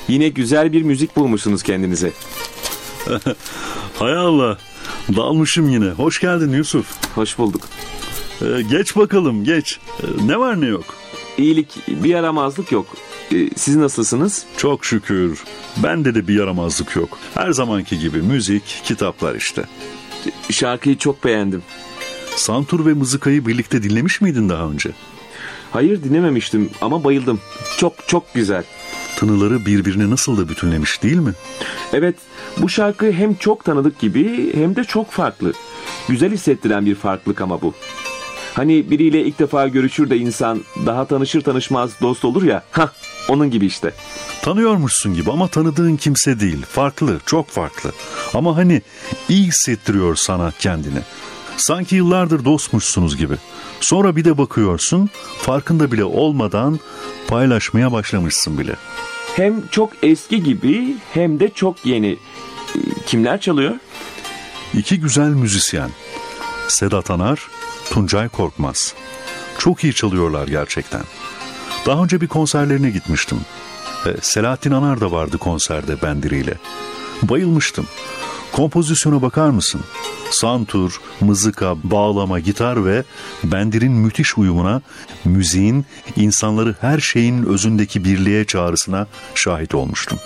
Yine güzel bir müzik bulmuşsunuz kendinize. Hay Allah. Dalmışım yine. Hoş geldin Yusuf. Hoş bulduk. Geç bakalım geç. Ne var ne yok? İyilik, bir yaramazlık yok. Siz nasılsınız? Çok şükür. Bende de bir yaramazlık yok. Her zamanki gibi müzik, kitaplar işte. Şarkıyı çok beğendim. Santur ve mızıkayı birlikte dinlemiş miydin daha önce? Hayır, dinlememiştim ama bayıldım. Çok çok güzel. Tınıları birbirine nasıl da bütünlemiş değil mi? Evet, bu şarkı hem çok tanıdık gibi hem de çok farklı. Güzel hissettiren bir farklılık ama bu. Hani biriyle ilk defa görüşür de insan daha tanışır tanışmaz dost olur ya. Onun gibi işte. Tanıyormuşsun gibi ama tanıdığın kimse değil. Farklı, çok farklı. Ama hani iyi hissettiriyor sana kendini. Sanki yıllardır dostmuşsunuz gibi. Sonra bir de bakıyorsun, farkında bile olmadan paylaşmaya başlamışsın bile. Hem çok eski gibi hem de çok yeni. Kimler çalıyor? İki güzel müzisyen. Sedat Anar, Tuncay Korkmaz. Çok iyi çalıyorlar gerçekten. Daha önce bir konserlerine gitmiştim. Selahattin Anar da vardı konserde bendiriyle. Bayılmıştım. Kompozisyona bakar mısın? Santur, mızıka, bağlama, gitar ve bendirin müthiş uyumuna, müziğin, insanları her şeyin özündeki birliğe çağrısına şahit olmuştum.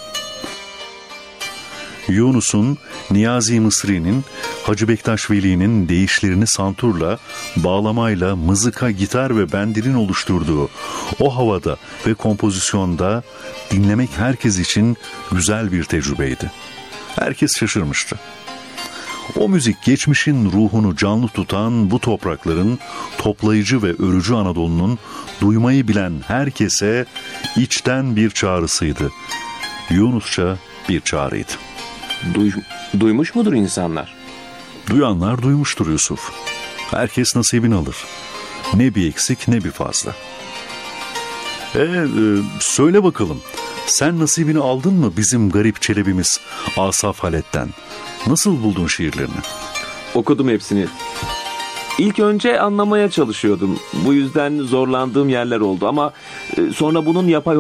Yunus'un, Niyazi Mısri'nin, Hacı Bektaş Veli'nin deyişlerini santurla, bağlamayla, mızıka, gitar ve bendirin oluşturduğu o havada ve kompozisyonda dinlemek herkes için güzel bir tecrübeydi. Herkes şaşırmıştı. O müzik geçmişin ruhunu canlı tutan bu toprakların toplayıcı ve örücü Anadolu'nun duymayı bilen herkese içten bir çağrısıydı. Yunusça bir çağrıydı. Duymuş mudur insanlar? Duyanlar duymuştur Yusuf. Herkes nasibini alır. Ne bir eksik ne bir fazla. Söyle bakalım. Sen nasibini aldın mı bizim garip Çelebi'miz Asaf Halet'ten? Nasıl buldun şiirlerini? Okudum hepsini. İlk önce anlamaya çalışıyordum. Bu yüzden zorlandığım yerler oldu ama sonra bunun yapay